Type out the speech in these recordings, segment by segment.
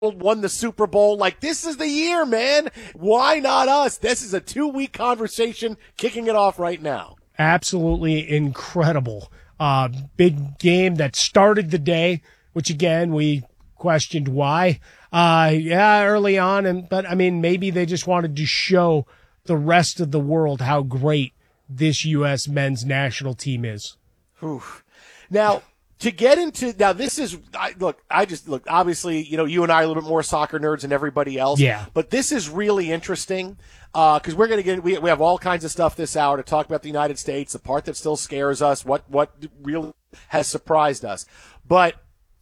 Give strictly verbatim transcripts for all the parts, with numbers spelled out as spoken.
won the Super Bowl. Like, this is the year, man. Why not us? This is a two-week conversation kicking it off right now. Absolutely incredible. Uh, big game that started the day, which, again, we questioned why. Uh, yeah, early on. and But, I mean, maybe they just wanted to show the rest of the world how great this U S men's national team is. Whew. Now, to get into now, this is I, look. I just look. Obviously, you know, you and I are a little bit more soccer nerds than everybody else. Yeah. But this is really interesting because uh, we're going to get. We we have all kinds of stuff this hour to talk about the United States, the part that still scares us, what what really has surprised us. But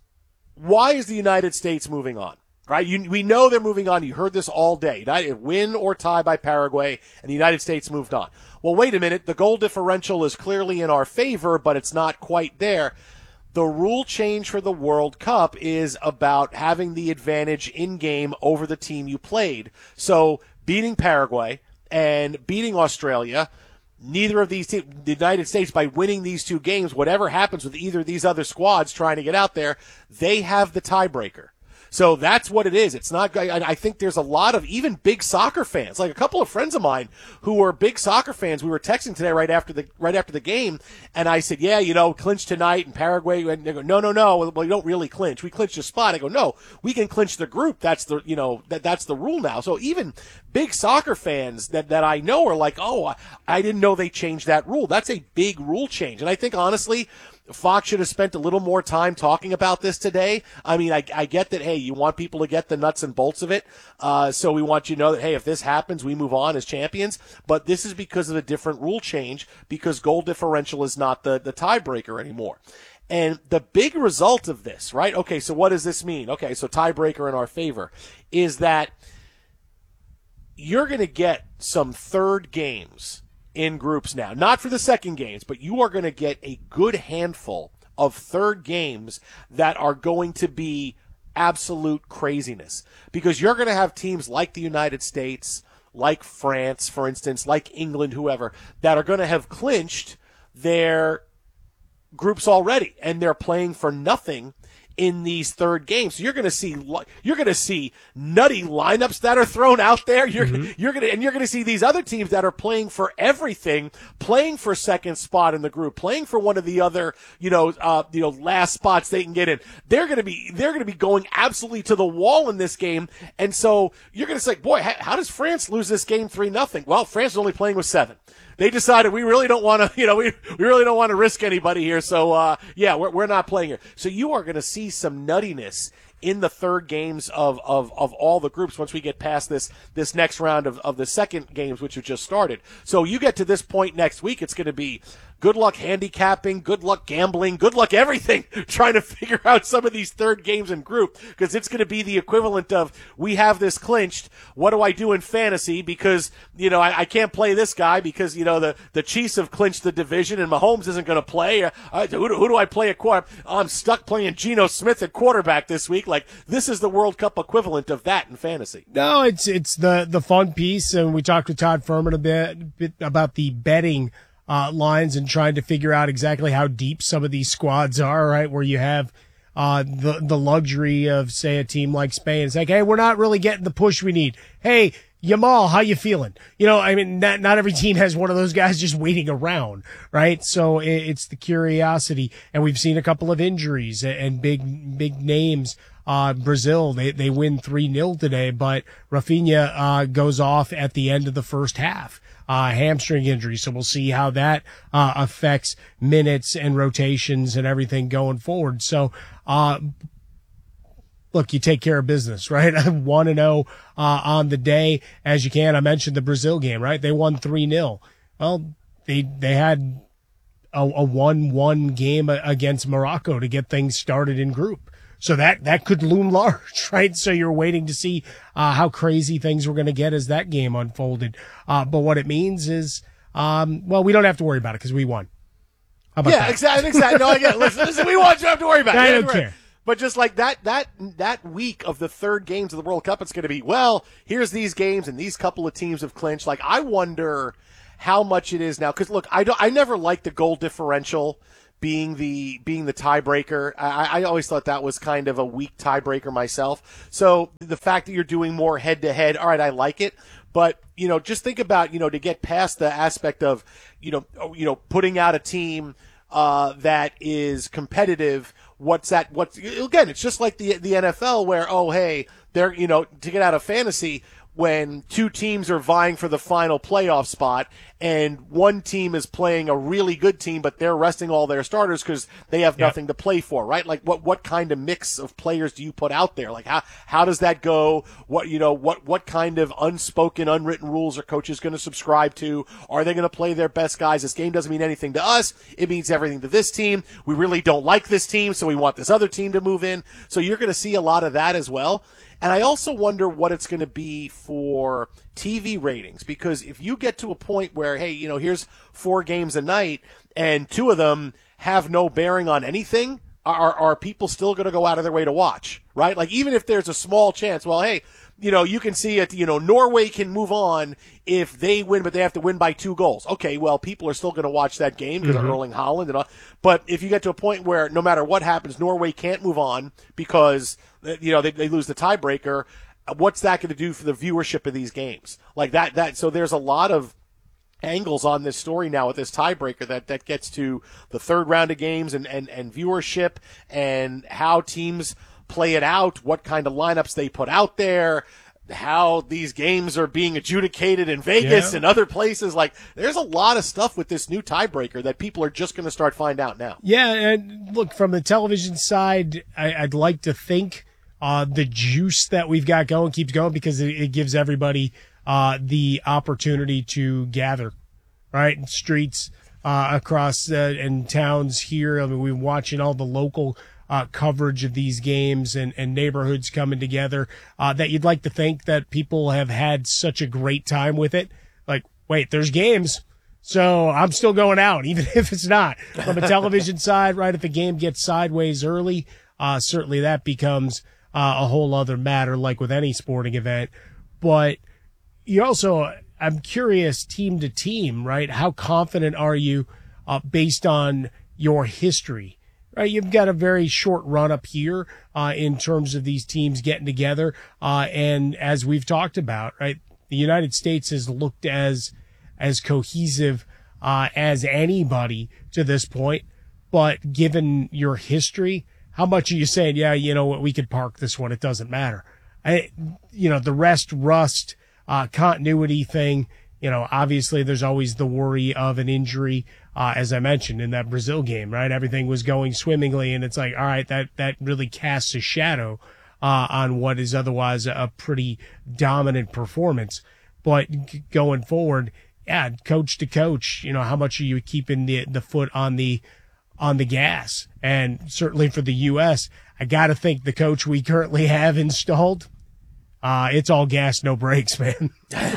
why is the United States moving on? Right? You, we know they're moving on. You heard this all day. United win or tie by Paraguay, and the United States moved on. Well, wait a minute. The goal differential is clearly in our favor, but it's not quite there. The rule change for the World Cup is about having the advantage in-game over the team you played. So beating Paraguay and beating Australia, neither of these teams, the United States, by winning these two games, whatever happens with either of these other squads trying to get out there, they have the tiebreaker. So that's what it is. It's not, I think there's a lot of even big soccer fans, like a couple of friends of mine who are big soccer fans. We were texting today right after the, right after the game. And I said, yeah, you know, clinch tonight in Paraguay. And they go, no, no, no. Well, you don't really clinch. We clinch a spot. I go, no, we can clinch the group. That's the, you know, that, that's the rule now. So even big soccer fans that, that I know are like, oh, I, I didn't know they changed that rule. That's a big rule change. And I think honestly, Fox should have spent a little more time talking about this today. I mean, I, I get that, hey, you want people to get the nuts and bolts of it. Uh, so we want you to know that, hey, if this happens, we move on as champions. But this is because of a different rule change because goal differential is not the, the tiebreaker anymore. And the big result of this, right? Okay, so what does this mean? Okay, so tiebreaker in our favor is that you're going to get some third games in groups now, not for the second games, but you are going to get a good handful of third games that are going to be absolute craziness because you're going to have teams like the United States, like France, for instance, like England, whoever, that are going to have clinched their groups already and they're playing for nothing in these third games. So you're going to see you're going to see nutty lineups that are thrown out there. You're mm-hmm. you're going to and you're going to see these other teams that are playing for everything, playing for second spot in the group, playing for one of the other, you know, uh, you know, last spots they can get in. They're going to be they're going to be going absolutely to the wall in this game. And so you're going to say, boy, how, how does France lose this game three nothing? Well, France is only playing with seven. They decided we really don't want to, you know, we we really don't want to risk anybody here. So, uh, yeah, we're we're not playing here. So you are going to see some nuttiness in the third games of, of, of all the groups once we get past this this next round of, of the second games, which have just started. So you get to this point next week, it's going to be good luck handicapping, good luck gambling, good luck everything, trying to figure out some of these third games in group, because it's going to be the equivalent of, we have this clinched, what do I do in fantasy? Because, you know, I, I can't play this guy because, you know, the, the Chiefs have clinched the division and Mahomes isn't going to play. Uh, who, do, who do I play at quarter? I'm stuck playing Geno Smith at quarterback this week. Like, this is the World Cup equivalent of that in fantasy. No, it's it's the, the fun piece, and we talked with Todd Furman a bit, bit about the betting Uh, lines and trying to figure out exactly how deep some of these squads are, right? Where you have uh, the the luxury of, say, a team like Spain. It's like, hey, we're not really getting the push we need. Hey, Yamal, how you feeling? You know, I mean, not, not every team has one of those guys just waiting around, right? So it, it's the curiosity, and we've seen a couple of injuries and, and big big names. Uh, Brazil, they, they win three nil today, but Rafinha uh, goes off at the end of the first half. Uh, hamstring injury. So we'll see how that, uh, affects minutes and rotations and everything going forward. So, uh, look, you take care of business, right? one and oh, uh, on the day as you can. I mentioned the Brazil game, right? They won three nil. Well, they, they had a, a one one game against Morocco to get things started in group. So that, that could loom large, right? So you're waiting to see, uh, how crazy things were going to get as that game unfolded. Uh, but what it means is, um, well, we don't have to worry about it because we won. How about yeah, that? exactly, exactly. No, I get it. Listen, listen, we want you to have to worry about it. I Yeah, don't right. care. But just like that, that, that week of the third games of the World Cup, it's going to be, well, here's these games and these couple of teams have clinched. Like, I wonder how much it is now. Cause look, I don't, I never liked the goal differential being the being the tiebreaker. I, I always thought that was kind of a weak tiebreaker myself. So the fact that you're doing more head-to-head, all right, I like it. But, you know, just think about, you know, to get past the aspect of, you know, you know, putting out a team uh, that is competitive. What's that? What's again? It's just like the the N F L where, oh, hey, they're, you know, to get out of fantasy, when two teams are vying for the final playoff spot and one team is playing a really good team, but they're resting all their starters because they have Yep. nothing to play for, right? Like what, what kind of mix of players do you put out there? Like how, how does that go? What, you know, what, what kind of unspoken, unwritten rules are coaches going to subscribe to? Are they going to play their best guys? This game doesn't mean anything to us. It means everything to this team. We really don't like this team, so we want this other team to move in. So you're going to see a lot of that as well. And I also wonder what it's going to be for T V ratings, because if you get to a point where, hey, you know, here's four games a night and two of them have no bearing on anything, are, are people still going to go out of their way to watch, right? Like even if there's a small chance, well, hey, you know, you can see it, you know, Norway can move on if they win, but they have to win by two goals. Okay, well, people are still going to watch that game because Mm-hmm. of Erling Haaland and all. But if you get to a point where no matter what happens, Norway can't move on because, you know, they, they lose the tiebreaker, what's that going to do for the viewership of these games? Like that, that, so there's a lot of angles on this story now with this tiebreaker that, that gets to the third round of games and, and, and viewership and how teams play it out, what kind of lineups they put out there, how these games are being adjudicated in Vegas Yeah. and other places. Like there's a lot of stuff with this new tiebreaker that people are just going to start find out now. Yeah, and look, from the television side, I, I'd like to think uh, the juice that we've got going keeps going because it, it gives everybody uh, the opportunity to gather, right? In streets uh, across uh, and towns here. I mean, we're watching all the local uh, coverage of these games and, and neighborhoods coming together uh, that you'd like to think that people have had such a great time with it. Like, wait, there's games. So I'm still going out, even if it's not. From a television side, right, if the game gets sideways early, uh, certainly that becomes uh, a whole other matter, like with any sporting event. But you also, I'm curious, team to team, right? How confident are you uh, based on your history? Right, you've got a very short run up here uh, in terms of these teams getting together. Uh, and as we've talked about, right, the United States has looked as as cohesive uh, as anybody to this point. But given your history, how much are you saying, yeah, you know what, we could park this one. It doesn't matter. I, you know, the rest, rust, uh, continuity thing, you know, obviously there's always the worry of an injury. Uh, as I mentioned in that Brazil game, right? Everything was going swimmingly, and it's like, all right, that, that really casts a shadow uh, on what is otherwise a pretty dominant performance. But g- going forward, yeah, coach to coach, you know, how much are you keeping the the foot on the on the gas? And certainly for the U S, I got to think the coach we currently have installed, uh, it's all gas, no brakes, man.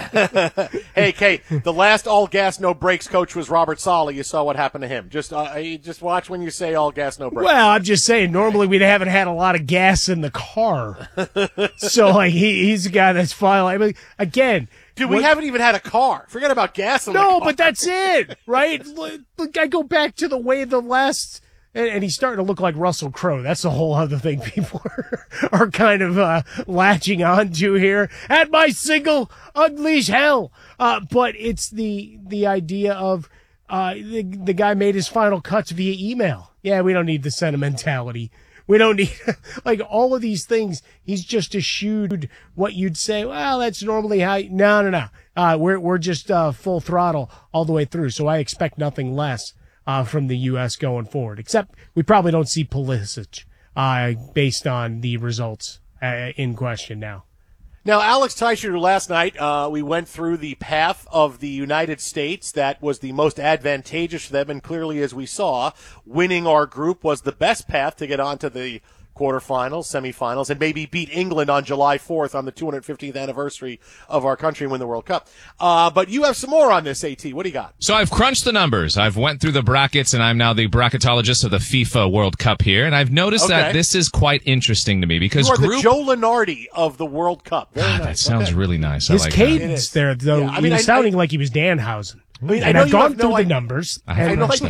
Hey, Kate, the last all gas, no brakes coach was Robert Saleh. You saw what happened to him. Just uh, you just watch when you say all gas, no brakes. Well, I'm just saying, normally we haven't had a lot of gas in the car. So, like, he, he's a guy that's fine. I mean, again. Dude, we what, haven't even had a car. Forget about gas in the No, car. but that's it, right? Look, look, I go back to the way the last, and, and he's starting to look like Russell Crowe. That's the whole other thing people are, are kind of uh, latching on to here. At my single, unleash hell. Uh, but it's the the idea of uh, the, the guy made his final cuts via email. Yeah, we don't need the sentimentality. We don't need, like, all of these things. He's just eschewed what you'd say, well, that's normally how, you, no, no, no. Uh, we're, we're just, uh, full throttle all the way through. So I expect nothing less, uh, from the U S going forward, except we probably don't see Pulisic, uh, based on the results, uh, in question now. Now, Alex Teicher, last night, uh, we went through the path of the United States that was the most advantageous for them, and clearly, as we saw, winning our group was the best path to get onto the quarterfinals, semifinals, and maybe beat England on July fourth on the two hundred fiftieth anniversary of our country and win the World Cup. Uh, but you have some more on this, AT. What do you got? So I've crunched the numbers. I've went through the brackets, and I'm now the bracketologist of the FIFA World Cup here. And I've noticed Okay. that this is quite interesting to me because You are group. the Joe Lenardi of the World Cup. Very Ah, nice. that sounds Okay. really nice. I His like that. It cadence is. there, though, Yeah, I he mean, was I- sounding I- like he was Danhausen. I mean, I and know I've you gone have through no the idea- numbers. I have I know, watched like, them.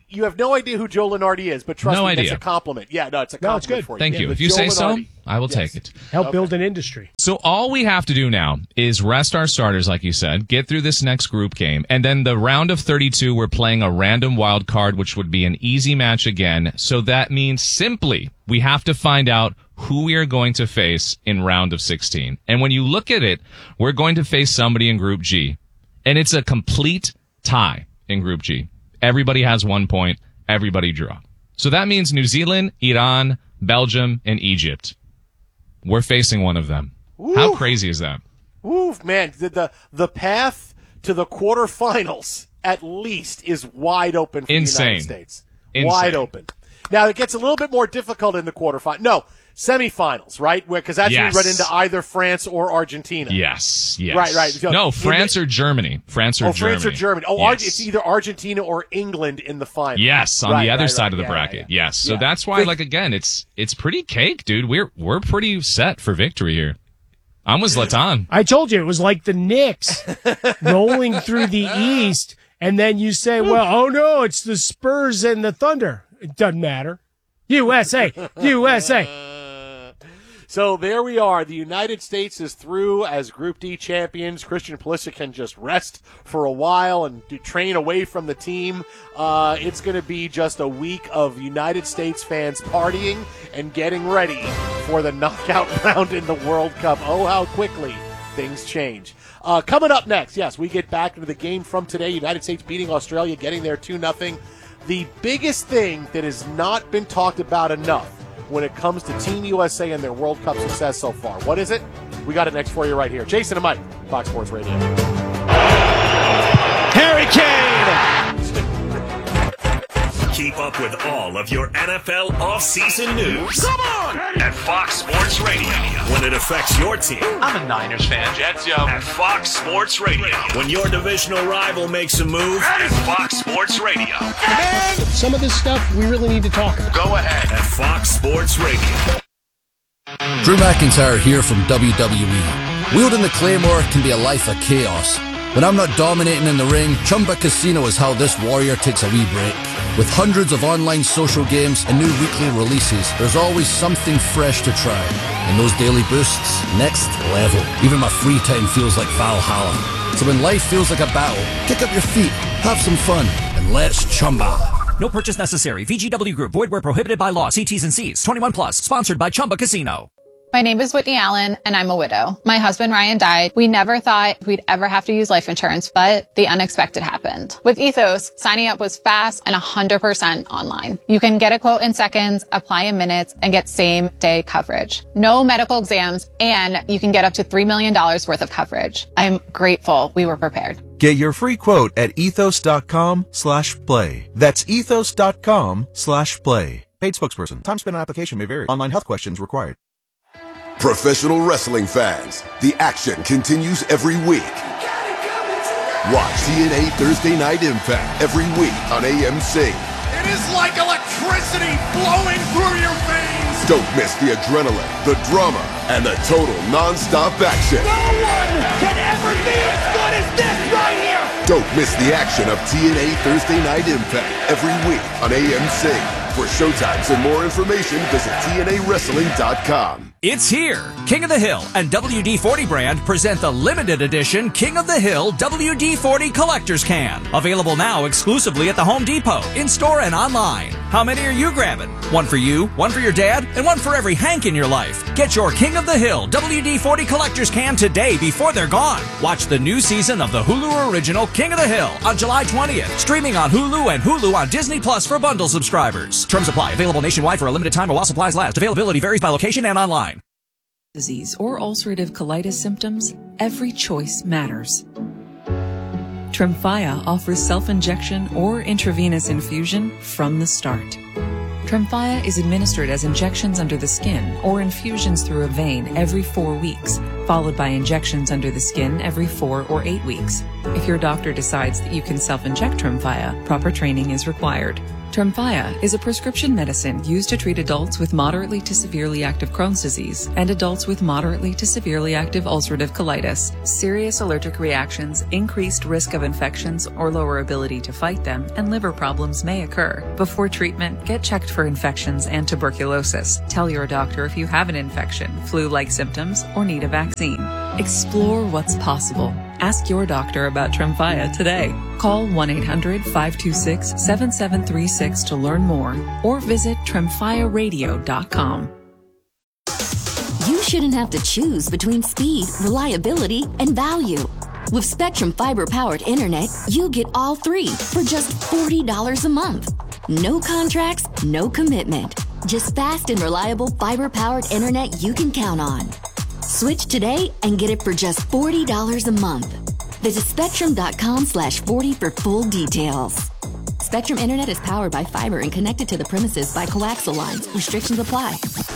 you have no idea who Joe Lunardi is, but trust No me, idea. it's a compliment. Yeah, no, it's a No, compliment it's good. for you. Thank Yeah, you. but If you Joe say so, Lunardi. I will Yes. take it. Help Okay. build an industry. So all we have to do now is rest our starters, like you said, get through this next group game, and then the round of thirty-two, we're playing a random wild card, which would be an easy match again. So that means simply we have to find out who we are going to face in round of sixteen. And when you look at it, we're going to face somebody in Group G, and it's a complete tie in Group G. Everybody has one point. Everybody draw. So that means New Zealand, Iran, Belgium, and Egypt. We're facing one of them. Ooh. How crazy is that? Ooh, man, the, the the path to the quarterfinals at least is wide open for Insane. the United States. Insane. Wide open. Now it gets a little bit more difficult in the quarterfinals. No, semifinals, right? Because that's Yes. when you run into either France or Argentina. Yes, yes. Right, right. So No, in France the- or Germany. France or Oh, Germany. France or Germany. Oh, yes. Arge- it's either Argentina or England in the final. Yes, on Right, the other right, side right. of the Yeah, bracket. yeah, yeah. Yes. So Yeah. that's why, like, again, it's it's pretty cake, dude. We're we're pretty set for victory here. I'm with Zlatan. I told you it was like the Knicks rolling through the East, and then you say, well, oh no, it's the Spurs and the Thunder. It doesn't matter. U S A, U S A. So there we are. The United States is through as Group D champions. Christian Pulisic can just rest for a while and do, train away from the team. Uh, it's going to be just a week of United States fans partying and getting ready for the knockout round in the World Cup. Oh, how quickly things change. Uh, coming up next, yes, we get back into the game from today. United States beating Australia, getting there two nothing. The biggest thing that has not been talked about enough when it comes to Team U S A and their World Cup success so far. What is it? We got it next for you right here. Jason and Mike, Fox Sports Radio. Harry Kane! Keep up with all of your N F L offseason news. Come on! At Fox Sports Radio. When it affects your team. I'm a Niners fan, Jets, yo. At Fox Sports Radio. When your divisional rival makes a move. At Fox Sports Radio. Some of this stuff we really need to talk about. Go ahead. At Fox Sports Radio. Drew McIntyre here from W W E. Wielding the Claymore can be a life of chaos. When I'm not dominating in the ring, Chumba Casino is how this warrior takes a wee break. With hundreds of online social games and new weekly releases, there's always something fresh to try. And those daily boosts, next level. Even my free time feels like Valhalla. So when life feels like a battle, kick up your feet, have some fun, and let's chumba. No purchase necessary. V G W Group. Void where prohibited by law. See T's and C's. twenty-one plus. Sponsored by Chumba Casino. My name is Whitney Allen, and I'm a widow. My husband, Ryan, died. We never thought we'd ever have to use life insurance, but the unexpected happened. With Ethos, signing up was fast and one hundred percent online. You can get a quote in seconds, apply in minutes, and get same-day coverage. No medical exams, and you can get up to three million dollars worth of coverage. I'm grateful we were prepared. Get your free quote at ethos.com slash play. That's ethos.com slash play. Paid spokesperson. Time spent on application may vary. Online health questions required. Professional wrestling fans, the action continues every week. Watch T N A Thursday Night Impact every week on A M C. It is like electricity flowing through your veins. Don't miss the adrenaline, the drama, and the total non-stop action. No one can ever be as good as this right here. Don't miss the action of T N A Thursday Night Impact every week on A M C. For showtimes and more information, visit T N A wrestling dot com. It's here. King of the Hill and W D forty brand present the limited edition King of the Hill W D forty Collector's Can. Available now exclusively at the Home Depot, in-store and online. How many are you grabbing? One for you, one for your dad, and one for every Hank in your life. Get your King of the Hill W D forty Collector's Can today before they're gone. Watch the new season of the Hulu original King of the Hill on July twentieth. Streaming on Hulu and Hulu on Disney Plus for bundle subscribers. Terms apply. Available nationwide for a limited time or while supplies last. Availability varies by location and online. Disease or ulcerative colitis symptoms, every choice matters. Tremfya offers self-injection or intravenous infusion from the start. Tremfya is administered as injections under the skin or infusions through a vein every four weeks, followed by injections under the skin every four or eight weeks. If your doctor decides that you can self-inject Tremfya, proper training is required. Tremfya is a prescription medicine used to treat adults with moderately to severely active Crohn's disease and adults with moderately to severely active ulcerative colitis. Serious allergic reactions, increased risk of infections or lower ability to fight them, and liver problems may occur. Before treatment, get checked for infections and tuberculosis. Tell your doctor if you have an infection, flu-like symptoms, or need a vaccine. Explore what's possible. Ask your doctor about Tremfya today. Call one eight hundred five two six seven seven three six to learn more or visit tremfya radio dot com. You shouldn't have to choose between speed, reliability, and value. With Spectrum Fiber-powered internet, you get all three for just forty dollars a month. No contracts, no commitment. Just fast and reliable fiber-powered internet you can count on. Switch today and get it for just forty dollars a month. Visit spectrum.com slash 40 for full details. Spectrum Internet is powered by fiber and connected to the premises by coaxial lines. Restrictions apply.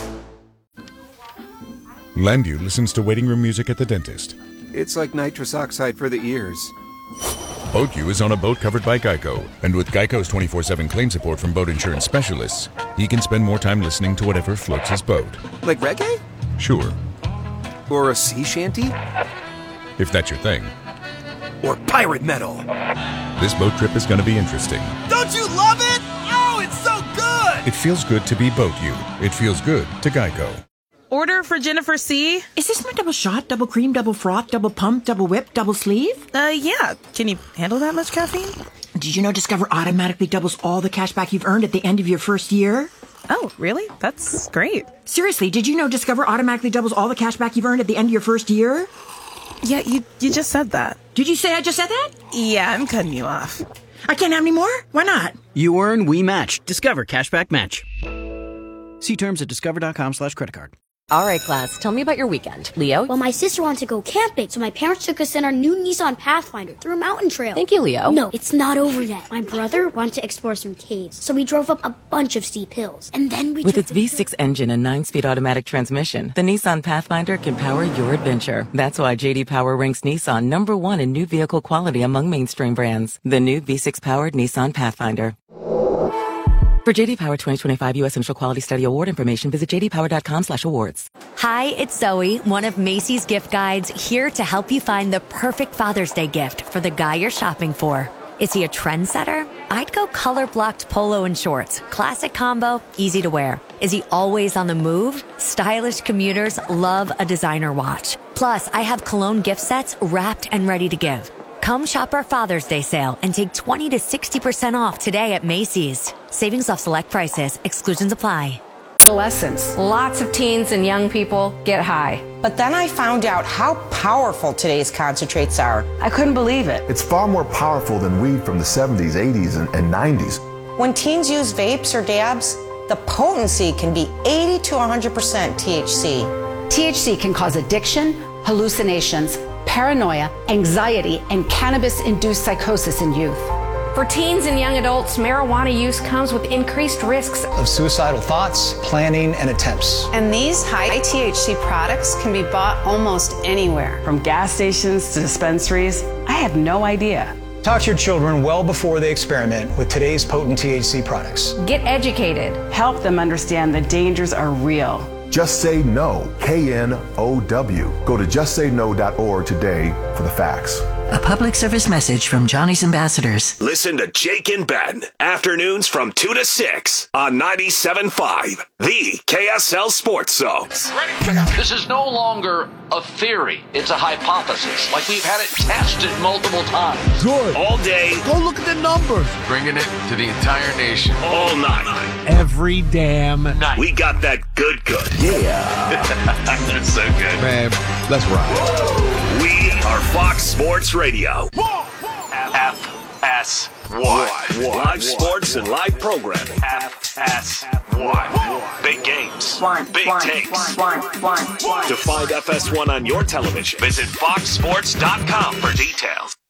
Landu listens to waiting room music at the dentist. It's like nitrous oxide for the ears. BoatU is on a boat covered by Geico, and with Geico's twenty-four seven claim support from boat insurance specialists, he can spend more time listening to whatever floats his boat. Like reggae? Sure. Or a sea shanty? If that's your thing. Or pirate metal. This boat trip is going to be interesting. Don't you love it? Oh, it's so good! It feels good to be BoatU. It feels good to Geico. Order for Jennifer C. Is this my double shot, double cream, double froth, double pump, double whip, double sleeve? Uh, yeah. Can you handle that much caffeine? Did you know Discover automatically doubles all the cash back you've earned at the end of your first year? Oh, really? That's great. Seriously, did you know Discover automatically doubles all the cash back you've earned at the end of your first year? Yeah, you you just said that. Did you say I just said that? Yeah, I'm cutting you off. I can't have any more? Why not? You earn, we match. Discover Cashback Match. See terms at discover.com slash credit card. All right, class, tell me about your weekend. Leo? Well, my sister wanted to go camping, so my parents took us in our new Nissan Pathfinder through a mountain trail. Thank you, Leo. No, it's not over yet. My brother wanted to explore some caves, so we drove up a bunch of steep hills. And then we With took its V six engine and nine-speed automatic transmission, the Nissan Pathfinder can power your adventure. That's why J D Power ranks Nissan number one in new vehicle quality among mainstream brands. The new V six-powered Nissan Pathfinder. For J D Power twenty twenty-five U S Initial Quality Study Award information, visit j d power dot com slash awards. Hi, it's Zoe, one of Macy's gift guides, here to help you find the perfect Father's Day gift for the guy you're shopping for. Is he a trendsetter? I'd go color-blocked polo and shorts. Classic combo, easy to wear. Is he always on the move? Stylish commuters love a designer watch. Plus, I have cologne gift sets wrapped and ready to give. Come shop our Father's Day sale and take twenty to sixty percent off today at Macy's. Savings off select prices. Exclusions apply. Adolescents. Lots of teens and young people get high. But then I found out how powerful today's concentrates are. I couldn't believe it. It's far more powerful than weed from the seventies, eighties, and, and nineties. When teens use vapes or dabs, the potency can be eighty to one hundred percent T H C. T H C can cause addiction, hallucinations, paranoia, anxiety, and cannabis-induced psychosis in youth. For teens and young adults, marijuana use comes with increased risks of suicidal thoughts, planning, and attempts. And these high T H C products can be bought almost anywhere. From gas stations to dispensaries, I had no idea. Talk to your children well before they experiment with today's potent T H C products. Get educated. Help them understand the dangers are real. Just Say No, K N O W. Go to just say no dot org today for the facts. A public service message from Johnny's Ambassadors. Listen to Jake and Ben, afternoons from two to six on ninety-seven point five, the K S L Sports Zone. This is no longer a theory. It's a hypothesis. Like we've had it tested multiple times. Good. All day. Go look at the numbers. Bringing it to the entire nation. All night. Every damn night. We got that good good. Yeah. That's so good. Man, let's ride. We are Fox Sports Radio. F S one. Live sports and live programming. F S one. Big games. Big takes. To find F S one on your television, visit fox sports dot com for details.